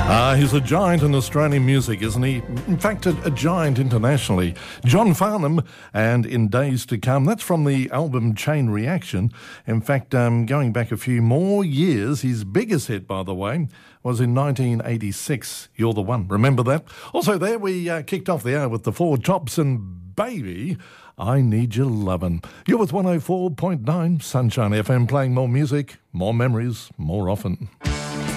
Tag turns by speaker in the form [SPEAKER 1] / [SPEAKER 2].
[SPEAKER 1] He's a giant in Australian music, isn't he? In fact, a giant internationally. John Farnham, and In Days to Come. That's from the album Chain Reaction. In fact, going back a few more years, his biggest hit, by the way, was in 1986, You're the One. Remember that? Also there, we kicked off the hour with the Four Tops and Baby, I Need Your Lovin'. You're with 104.9 Sunshine FM, playing more music, more memories, more often.